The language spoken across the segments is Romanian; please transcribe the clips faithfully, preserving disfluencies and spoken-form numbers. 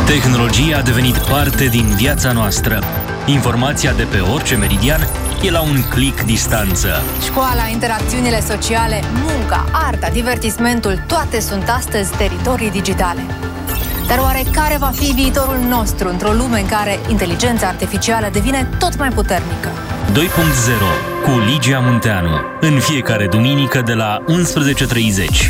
Tehnologia a devenit parte din viața noastră. Informația de pe orice meridian e la un click distanță. Școala, interacțiunile sociale, munca, arta, divertismentul, toate sunt astăzi teritorii digitale. Dar oare care va fi viitorul nostru într-o lume în care inteligența artificială devine tot mai puternică? doi punct zero cu Ligia Munteanu. În fiecare duminică de la unsprezece și treizeci.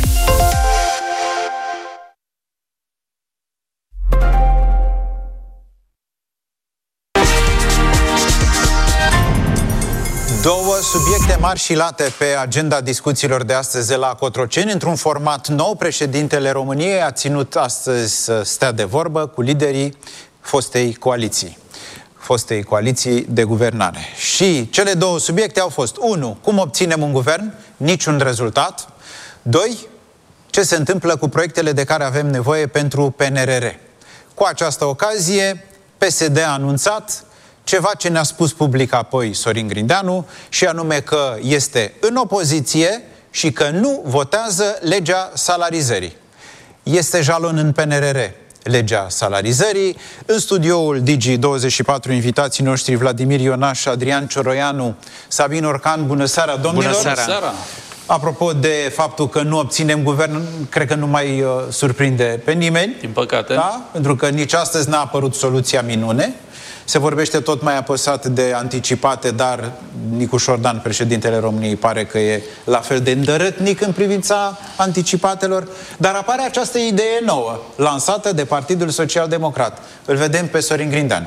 Două subiecte mari și late pe agenda discuțiilor de astăzi de la Cotroceni. Într-un format nou, președintele României a ținut astăzi să stea de vorbă cu liderii fostei coaliții. fostei coaliții de guvernare. Și cele două subiecte au fost: unu. Cum obținem un guvern? Niciun rezultat. doi. Ce se întâmplă cu proiectele de care avem nevoie pentru P N R R? Cu această ocazie, P S D a anunțat ceva ce ne-a spus public apoi Sorin Grindeanu, și anume că este în opoziție și că nu votează legea salarizării. Este jalon în P N R R legea salarizării. În studioul Digi douăzeci și patru, invitații noștri Vladimir Ionaș, Adrian Cioroianu, Sabin Orcan. Bună seara, domnilor! Bună seara! Apropo de faptul că nu obținem guvern, cred că nu mai uh, surprinde pe nimeni. Din păcate. Da? Pentru că nici astăzi n-a apărut soluția minune. Se vorbește tot mai apăsat de anticipate, dar Nicu Șordan, președintele României, pare că e la fel de îndărătnic în privința anticipatelor. Dar apare această idee nouă, lansată de Partidul Social Democrat. Îl vedem pe Sorin Grindeanu.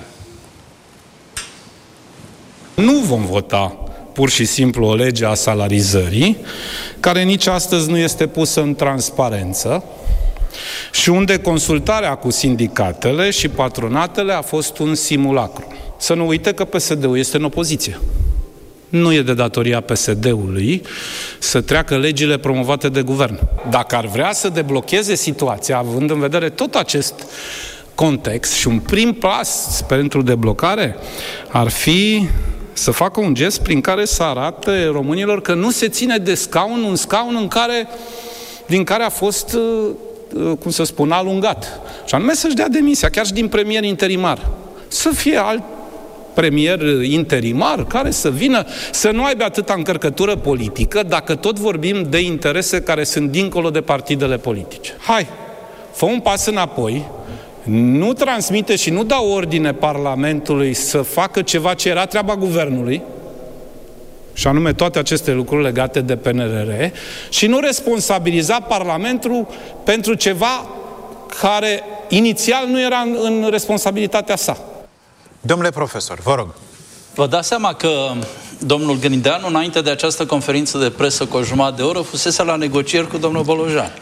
Nu vom vota pur și simplu o lege a salarizării, care nici astăzi nu este pusă în transparență, și unde consultarea cu sindicatele și patronatele a fost un simulacru. Să nu uite că P S D-ul este în opoziție. Nu e de datoria P S D-ului să treacă legile promovate de guvern. Dacă ar vrea să deblocheze situația, având în vedere tot acest context, și un prim pas pentru deblocare ar fi să facă un gest prin care să arate românilor că nu se ține de scaun, un scaun în care, din care a fost, cum să spun, alungat. Și anume să-și dea demisia, chiar și din premier interimar. Să fie alt premier interimar care să vină, să nu aibă atâta încărcătură politică, dacă tot vorbim de interese care sunt dincolo de partidele politice. Hai, fă un pas înapoi, nu transmite și nu da ordine Parlamentului să facă ceva ce era treaba guvernului, și anume toate aceste lucruri legate de P N R R, și nu responsabiliza Parlamentul pentru ceva care inițial nu era în, în responsabilitatea sa. Domnule profesor, vă rog. Vă dați seama că domnul Grindeanu, înainte de această conferință de presă cu o jumătate de oră, fusese la negocieri cu domnul Bolojan.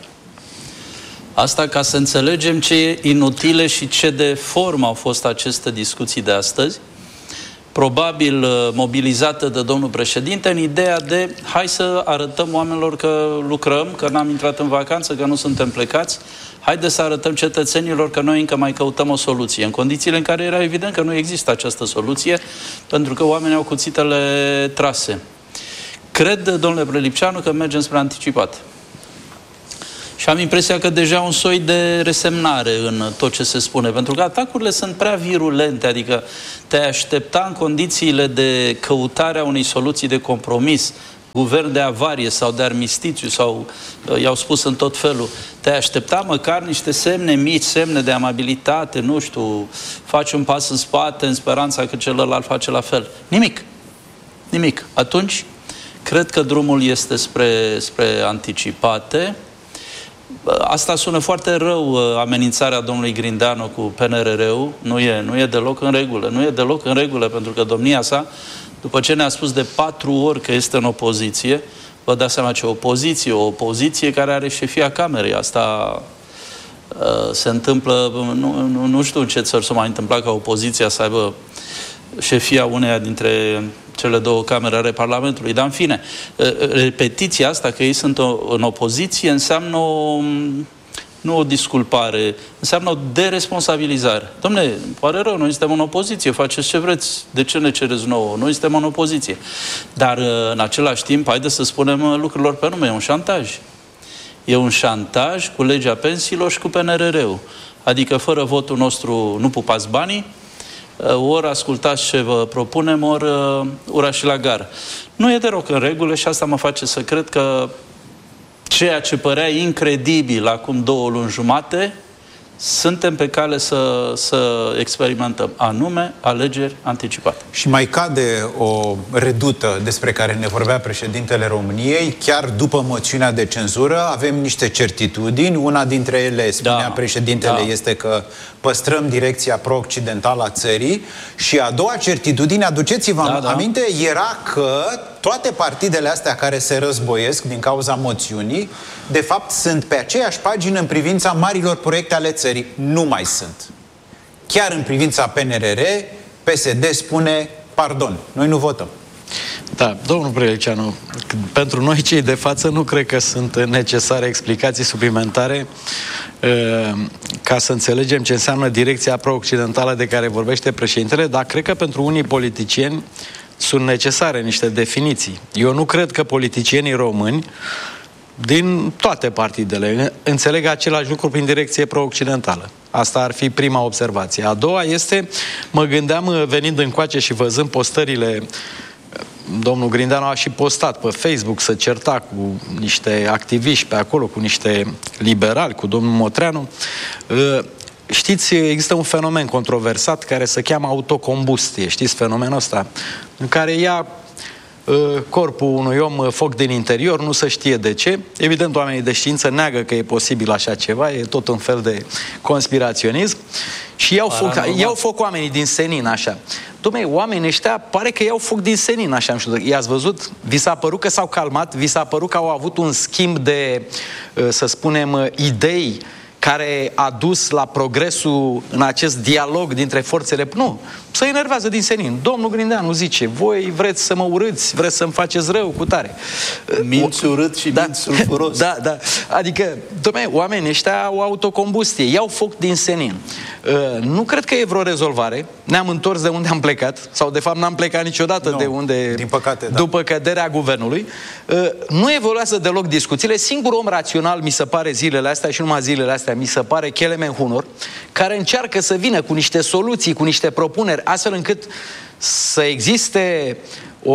Asta ca să înțelegem ce inutile și ce de formă au fost aceste discuții de astăzi, probabil mobilizată de domnul președinte în ideea de hai să arătăm oamenilor că lucrăm, că n-am intrat în vacanță, că nu suntem plecați, haide să arătăm cetățenilor că noi încă mai căutăm o soluție, în condițiile în care era evident că nu există această soluție, pentru că oamenii au cuțitele trase. Cred, domnule Prelipceanu, că mergem spre anticipat. Și am impresia că deja un soi de resemnare în tot ce se spune, pentru că atacurile sunt prea virulente, adică te-ai aștepta în condițiile de căutarea unei soluții de compromis, guvern de avarie sau de armistițiu, sau i-au spus în tot felul, te-ai aștepta măcar niște semne mici, semne de amabilitate, nu știu, faci un pas în spate în speranța că celălalt face la fel. Nimic. Nimic. Atunci, cred că drumul este spre, spre anticipate. Asta sună foarte rău, amenințarea domnului Grindeanu cu P N R R-ul. Nu e, nu e deloc în regulă. Nu e deloc în regulă, pentru că domnia sa, după ce ne-a spus de patru ori că este în opoziție, vă dați seama ce opoziție, o opoziție care are șefia Camerei. Asta uh, se întâmplă, nu, nu, nu știu în ce țări s-a mai întâmplat ca opoziția să aibă șefia uneia dintre cele două camere ale Parlamentului. Dar, în fine, repetiția asta că ei sunt în opoziție înseamnă o, nu o disculpare, înseamnă o deresponsabilizare. Dom'le, pare rău, noi suntem în opoziție, faceți ce vreți, de ce ne cereți nouă? Noi suntem în opoziție. Dar, în același timp, haideți să spunem lucrurilor pe nume, e un șantaj. E un șantaj cu legea pensiilor și cu P N R R-ul. Adică fără votul nostru nu pupați banii, ori ascultați ce vă propunem, ori ura și la gară. Nu e deloc în regulă și asta mă face să cred că ceea ce părea incredibil acum două luni jumate, suntem pe cale să, să experimentăm, anume alegeri anticipate. Și mai cade o redută despre care ne vorbea președintele României, chiar după moțiunea de cenzură avem niște certitudini, una dintre ele, spunea da, președintele, da. este că păstrăm direcția pro-occidentală a țării și a doua certitudine, aduceți-vă da, da. aminte, era că toate partidele astea care se războiesc din cauza moțiunii, de fapt sunt pe aceeași pagină în privința marilor proiecte ale țării. Nu mai sunt. Chiar în privința P N R R, P S D spune, pardon, noi nu votăm. Da, domnul Brăileanu, pentru noi cei de față nu cred că sunt necesare explicații suplimentare uh, ca să înțelegem ce înseamnă direcția pro-occidentală de care vorbește președintele, dar cred că pentru unii politicieni sunt necesare niște definiții. Eu nu cred că politicienii români din toate partidele înțeleg același lucru prin direcție pro-occidentală. Asta ar fi prima observație. A doua este, mă gândeam venind încoace și văzând postările, domnul Grindeanu a și postat pe Facebook să certa cu niște activiști pe acolo, cu niște liberali, cu domnul Motreanu. Știți, există un fenomen controversat care se cheamă autocombustie. Știți fenomenul ăsta? În care ia corpul unui om foc din interior, nu se știe de ce. Evident, oamenii de știință neagă că e posibil așa ceva, e tot un fel de conspiraționism. Și iau foc, iau foc oamenii din senin, așa. Dom'le, oamenii ăștia pare că iau foc din senin, așa. Nu știu, i-ați văzut? Vi s-a părut că s-au calmat? Vi s-a părut că au avut un schimb de, să spunem, idei care a dus la progresul în acest dialog dintre forțele... Nu, se enervează din senin. Domnul Grindeanu zice, voi vreți să mă urâți, vreți să-mi faceți rău cu tare. Minți urât și da, minți sulfuros. Da, da. Adică, dom'le, oamenii ăștia au autocombustie, iau foc din senin. Uh, nu cred că e vreo rezolvare. Ne-am întors de unde am plecat, sau de fapt n-am plecat niciodată no, de unde... Din păcate, da. După căderea guvernului. Uh, nu evoluează deloc discuțiile. Singurul om rațional, mi se pare, zilele astea și numai zilele astea, mi se pare Kelemen Hunor, care încearcă să vină cu niște soluții, cu niște propuneri, astfel încât să existe o,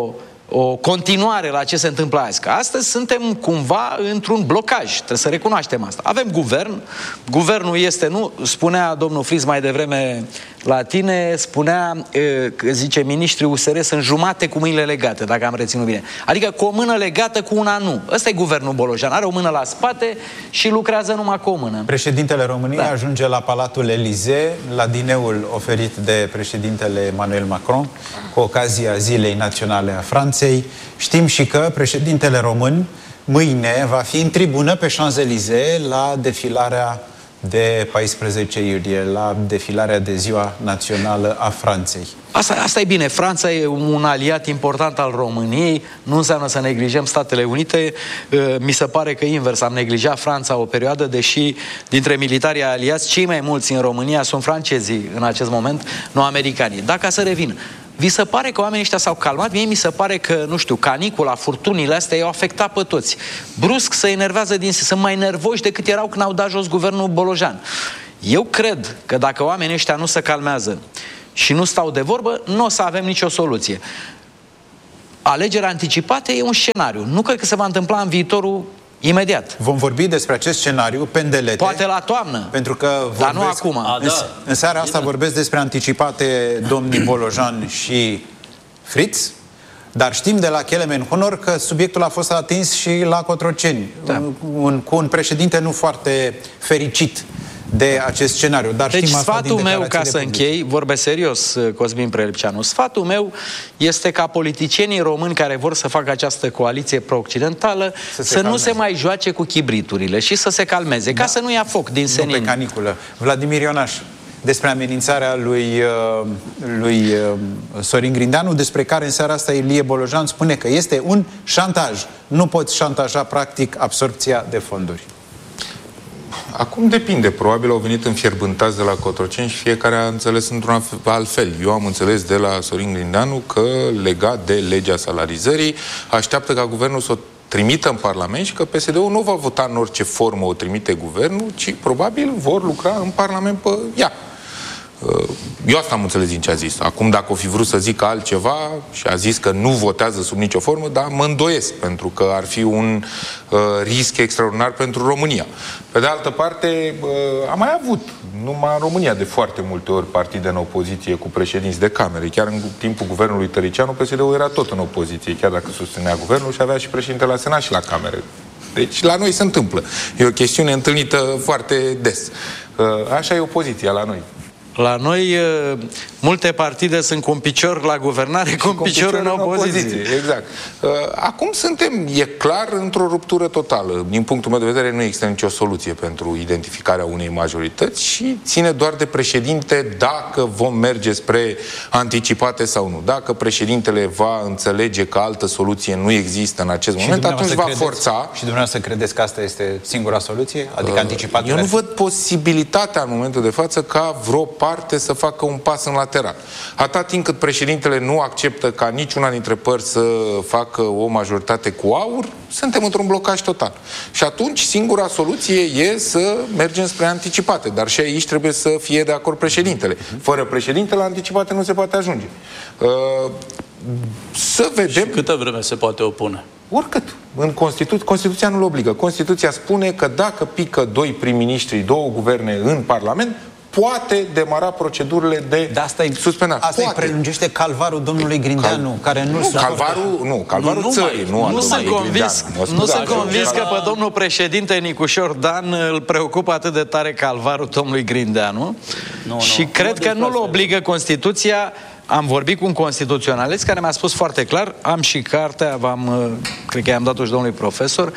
o continuare la ce se întâmplă azi. Că astăzi suntem cumva într-un blocaj, trebuie să recunoaștem asta. Avem guvern, guvernul este, nu, spunea domnul Friz mai devreme la tine, spunea, că zice, miniștrii U S R sunt jumate cu mâinile legate, dacă am reținut bine. Adică cu o mână legată, cu una nu. Ăsta e guvernul Bolojan. Are o mână la spate și lucrează numai cu o mână. Președintele României da. ajunge la Palatul Elysee, la dineul oferit de președintele Emmanuel Macron, cu ocazia Zilei Naționale a Franței. Știm și că președintele român mâine va fi în tribună pe Champs-Élysées la defilarea de paisprezece iulie, la defilarea de Ziua Națională a Franței. Asta, asta e bine. Franța e un aliat important al României. Nu înseamnă să neglijăm Statele Unite. Mi se pare că invers, am neglijat Franța o perioadă, deși dintre militarii aliați, cei mai mulți în România sunt francezii în acest moment, nu americanii. Dacă să revin, vi se pare că oamenii ăștia s-au calmat? Mie mi se pare că, nu știu, canicula, furtunile astea i-au afectat pe toți. Brusc se enervează din... Sunt mai nervoși decât erau când au dat jos guvernul Bolojan. Eu cred că dacă oamenii ăștia nu se calmează și nu stau de vorbă, nu o să avem nicio soluție. Alegerea anticipată e un scenariu. Nu cred că se va întâmpla în viitorul imediat. Vom vorbi despre acest scenariu pendelete. Poate la toamnă. Pentru că vorbesc, dar nu acum. A, da. în, în seara asta vorbesc despre anticipate domnii Bolojan și Fritz, dar știm de la Kelemen Hunor că subiectul a fost atins și la Cotroceni, da. un, cu un președinte nu foarte fericit de acest scenariu. Dar deci știm sfatul meu, ca să închei, vorbesc serios, Cosmin Prelipceanu, sfatul meu este ca politicienii români care vor să facă această coaliție pro-occidentală să, să nu se mai joace cu chibriturile și să se calmeze, da. ca să nu ia foc din senin. Nu pe caniculă. Vladimir Ionaș, despre amenințarea lui, lui Sorin Grindeanu, despre care în seara asta Ilie Bolojan spune că este un șantaj. Nu poți șantaja practic absorpția de fonduri. Acum depinde. Probabil au venit înfierbântați de la Cotroceni și fiecare a înțeles într-un alt fel. Eu am înțeles de la Sorin Grindeanu că, legat de legea salarizării, așteaptă ca guvernul să o trimită în Parlament și că P S D-ul nu va vota în orice formă o trimite guvernul, ci probabil vor lucra în Parlament pe ea. Eu asta am înțeles din ce a zis. Acum, dacă o fi vrut să zică altceva și a zis că nu votează sub nicio formă, dar mă îndoiesc, pentru că ar fi un uh, risc extraordinar pentru România. Pe de altă parte, uh, am mai avut, numai în România, de foarte multe ori partide în opoziție cu președinți de camere. Chiar în timpul guvernului Tăricianu, P S D-ul era tot în opoziție, chiar dacă susținea guvernul și avea și președinte la Senat și la camere. Deci la noi se întâmplă. E o chestiune întâlnită foarte des. Uh, așa e opoziția la noi. La noi, multe partide sunt cu un picior la guvernare, cu un picior, picior în opoziție. opoziție. Exact. Acum suntem, e clar, într-o ruptură totală. Din punctul meu de vedere, nu există nicio soluție pentru identificarea unei majorități și ține doar de președinte dacă vom merge spre anticipate sau nu. Dacă președintele va înțelege că altă soluție nu există în acest moment, atunci va credeți, forța... Și dumneavoastră credeți că asta este singura soluție? Adică anticipatele? Eu nu văd posibilitatea în momentul de față ca vreo parte să facă un pas în lateral. Atât timp cât președintele nu acceptă ca niciuna dintre părți să facă o majoritate cu aur, suntem într-un blocaj total. Și atunci singura soluție e să mergem spre anticipate. Dar și aici trebuie să fie de acord președintele. Fără președinte, la anticipate nu se poate ajunge. Uh, să vedem... Și câtă vreme se poate opune? Oricât. În Constitu- Constituția nu-l obligă. Constituția spune că dacă pică doi prim-ministri, două guverne în Parlament, poate demara procedurile de da, asta suspendare. Asta îi prelungește calvarul domnului Grindeanu, Cal... care nu, nu calvarul, nu, calvarul nu, țării, nu, nu, nu sunt convins, nu sunt convins că pe domnul președinte Nicușor Dan îl preocupă atât de tare calvarul domnului Grindeanu nu, și nu, cred nu că nu-l obligă Constituția. Am vorbit cu un constituționalist care mi-a spus foarte clar, am și cartea, v-am, cred că i-am dat-o și domnului profesor,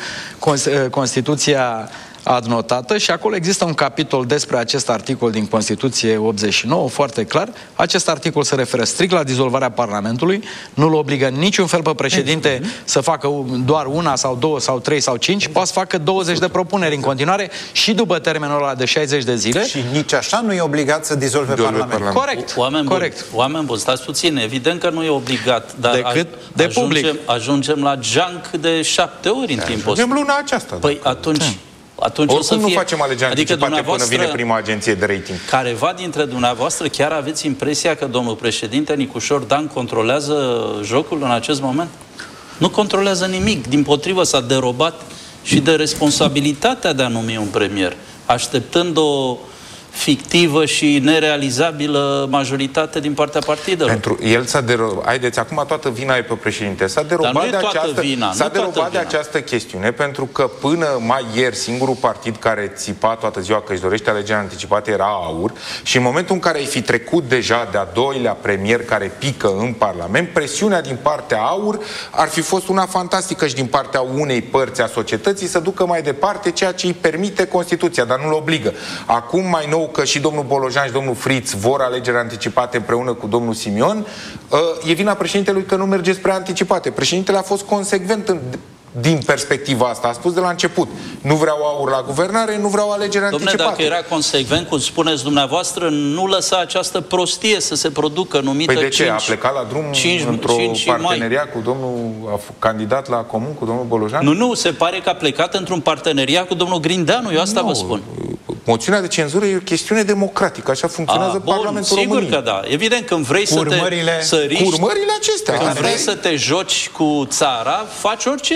Constituția adnotată și acolo există un capitol despre acest articol din Constituție optzeci și nouă, foarte clar. Acest articol se referă strict la dizolvarea Parlamentului, nu-l obligă niciun fel pe președinte mm-hmm. să facă doar una sau două sau trei sau cinci, poate să facă douăzeci de propuneri în continuare și după termenul ăla de șaizeci de zile. Și nici așa nu e obligat să dizolve Parlamentul. Parlament. Corect. Oameni corect. Buni, oameni buni, stați puțin, evident că nu e obligat, dar decât de ajungem, public. Ajungem la junk de șapte ori în timpul ăsta. Ajungem luna aceasta. Păi atunci... Hmm. Atunci Oricum o să fie... nu facem alegeri adică anticipate până vine prima agenție de rating. Careva dintre dumneavoastră chiar aveți impresia că domnul președinte Nicușor Dan controlează jocul în acest moment? Nu controlează nimic. Dimpotrivă s-a derobat și de responsabilitatea de a numi un premier, așteptând o fictivă și nerealizabilă majoritate din partea partidelor. Pentru el s-a derobat. Haideți, acum toată vina e pe președinte. S-a derobat de această, vina, s-a derobat de această chestiune pentru că până mai ieri singurul partid care țipa toată ziua că își dorește alegeri anticipate era AUR și în momentul în care ai fi trecut deja de-a doilea premier care pică în Parlament, presiunea din partea AUR ar fi fost una fantastică și din partea unei părți a societății să ducă mai departe ceea ce îi permite Constituția, dar nu-l obligă. Acum mai nou că și domnul Bolojan și domnul Fritz vor alegeri anticipate împreună cu domnul Simion, e vina președintelui că nu merge spre anticipate. Președintele a fost consecvent în, din perspectiva asta. A spus de la început, nu vreau AUR la guvernare, nu vreau alegeri Dom'le, anticipate. Dacă era consecvent, cum spuneți dumneavoastră, nu lăsa această prostie să se producă numită Păi de ce? cinci, A plecat la drum într-o parteneriat cu domnul candidat la comun, cu domnul Bolojan? Nu, nu, se pare că a plecat într-un parteneriat cu domnul Grindeanu, eu asta nu, vă spun. Moțiunea de cenzură e o chestiune democratică, așa funcționează a, bun, Parlamentul sigur României. Sigur că da. Evident, când vrei urmările, să te săriști, cu urmările acestea. când vrei să te joci cu țara, faci orice